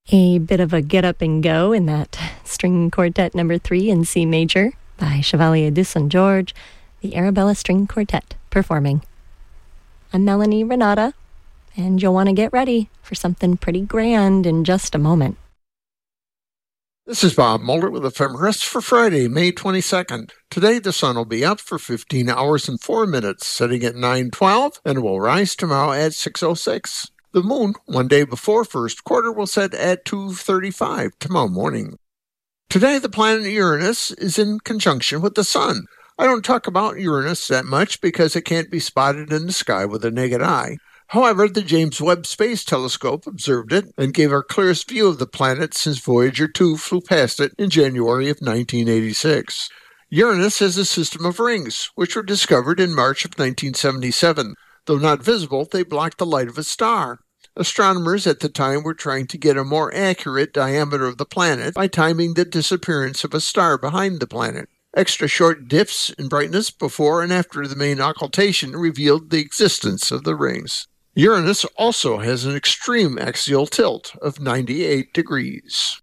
A bit of a get up and go in that string quartet number 3 in C major by Chevalier de St. George, the Arabella String Quartet performing. I'm Melanie Renata, and you'll want to get ready for something pretty grand in just a moment. This is Bob Mulder with Ephemeris for Friday, May 22nd. Today the sun will be up for 15 hours and 4 minutes, setting at 9:12, and will rise tomorrow at 6:06. The moon, one day before first quarter, will set at 2:35 tomorrow morning. Today the planet Uranus is in conjunction with the sun. I don't talk about Uranus that much because it can't be spotted in the sky with the naked eye. However, the James Webb Space Telescope observed it and gave our clearest view of the planet since Voyager 2 flew past it in January of 1986. Uranus has a system of rings, which were discovered in March of 1977. Though not visible, they block the light of a star. Astronomers at the time were trying to get a more accurate diameter of the planet by timing the disappearance of a star behind the planet. Extra short dips in brightness before and after the main occultation revealed the existence of the rings. Uranus also has an extreme axial tilt of 98 degrees.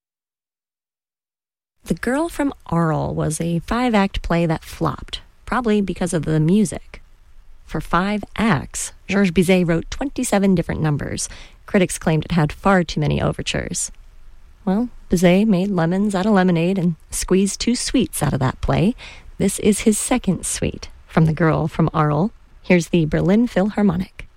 The Girl from Arles was a 5-act play that flopped, probably because of the music. For 5 acts, Georges Bizet wrote 27 different numbers. Critics claimed it had far too many overtures. Well, Bizet made lemons out of lemonade and squeezed 2 suites out of that play. This is his second suite from The Girl from Arles. Here's the Berlin Philharmonic.